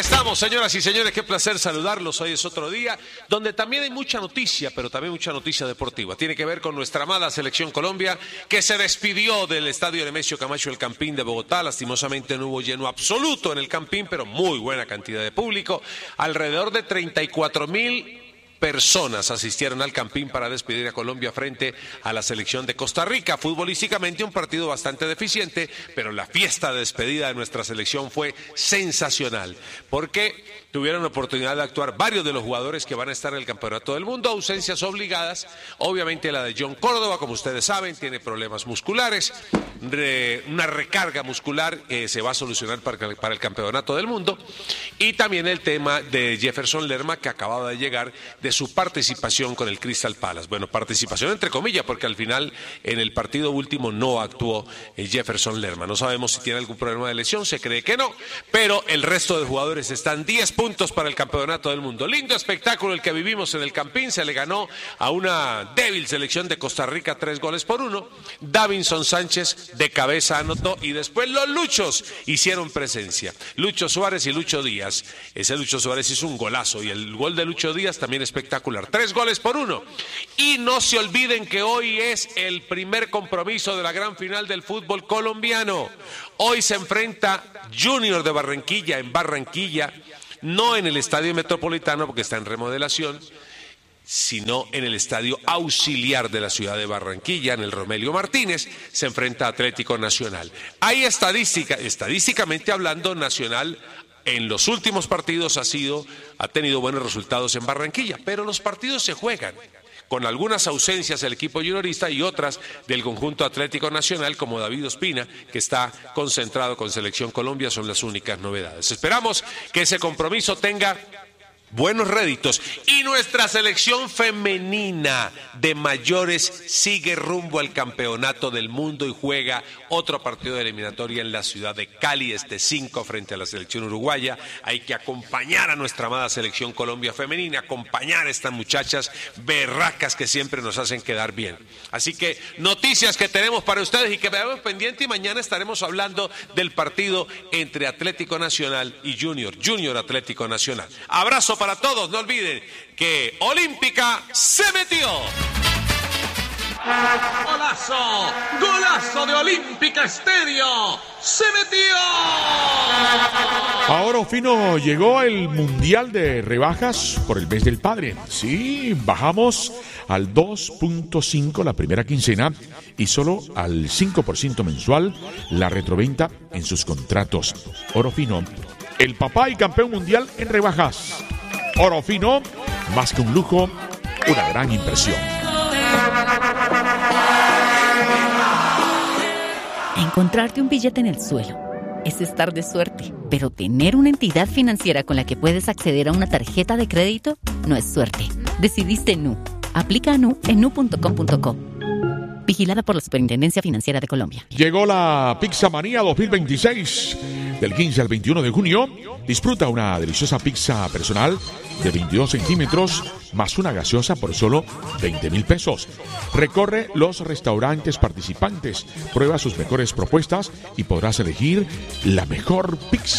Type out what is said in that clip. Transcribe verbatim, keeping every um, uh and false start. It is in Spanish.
estamos, señoras y señores, qué placer saludarlos. Hoy es otro día donde también hay mucha noticia, pero también mucha noticia deportiva. Tiene que ver con nuestra amada Selección Colombia, que se despidió del estadio Nemesio Camacho El Campín de Bogotá. Lastimosamente no hubo lleno absoluto en el Campín, pero muy buena cantidad de público. Alrededor de treinta y cuatro mil personas asistieron al Campín para despedir a Colombia frente a la selección de Costa Rica. Futbolísticamente un partido bastante deficiente, pero la fiesta de despedida de nuestra selección fue sensacional, porque tuvieron la oportunidad de actuar varios de los jugadores que van a estar en el Campeonato del Mundo, ausencias obligadas, obviamente la de John Córdoba, como ustedes saben, tiene problemas musculares, re, una recarga muscular que se va a solucionar para, para el Campeonato del Mundo, y también el tema de Jefferson Lerma, que acababa de llegar de su participación con el Crystal Palace. Bueno, participación entre comillas, porque al final en el partido último no actuó Jefferson Lerma. No sabemos si tiene algún problema de lesión, se cree que no, pero el resto de jugadores están diez puntos para el Campeonato del Mundo. Lindo espectáculo el que vivimos en el Campín. Se le ganó a una débil selección de Costa Rica tres goles por uno. Davinson Sánchez de cabeza anotó y después los Luchos hicieron presencia. Lucho Suárez y Lucho Díaz. Ese Lucho Suárez hizo un golazo y el gol de Lucho Díaz también espectacular. Tres goles por uno. Y no se olviden que hoy es el primer compromiso de la gran final del fútbol colombiano. Hoy se enfrenta Junior de Barranquilla en Barranquilla, no en el Estadio Metropolitano porque está en remodelación, sino en el Estadio Auxiliar de la ciudad de Barranquilla, en el Romelio Martínez, se enfrenta a Atlético Nacional. Hay estadística, estadísticamente hablando, Nacional en los últimos partidos ha sido, ha tenido buenos resultados en Barranquilla, pero los partidos se juegan con algunas ausencias del equipo juniorista y otras del conjunto Atlético Nacional, como David Ospina, que está concentrado con Selección Colombia, son las únicas novedades. Esperamos que ese compromiso tenga buenos réditos y nuestra selección femenina de mayores sigue rumbo al Campeonato del Mundo y juega otro partido de eliminatoria en la ciudad de Cali este cinco frente a la selección uruguaya. Hay que acompañar a nuestra amada Selección Colombia femenina, acompañar a estas muchachas berracas que siempre nos hacen quedar bien. Así que noticias que tenemos para ustedes y que veamos pendiente, y mañana estaremos hablando del partido entre Atlético Nacional y Junior, Junior Atlético Nacional. Abrazo para todos, no olviden que Olímpica se metió. ¡Golazo! ¡Golazo de Olímpica Estéreo! ¡Se metió! A Oro Fino llegó el Mundial de Rebajas por el mes del padre. Sí, bajamos al dos punto cinco la primera quincena y solo al cinco por ciento mensual la retroventa en sus contratos. Oro Fino, el papá y campeón mundial en rebajas. Oro Fino, más que un lujo, una gran impresión. Encontrarte un billete en el suelo es estar de suerte, pero tener una entidad financiera con la que puedes acceder a una tarjeta de crédito no es suerte. Decidiste Nu. Aplica a Nu en nu punto com punto co. Vigilada por la Superintendencia Financiera de Colombia. Llegó la Pizza Manía dos mil veintiséis. Del quince al veintiuno de junio, disfruta una deliciosa pizza personal de veintidós centímetros más una gaseosa por solo veinte mil pesos. Recorre los restaurantes participantes, prueba sus mejores propuestas y podrás elegir la mejor pizza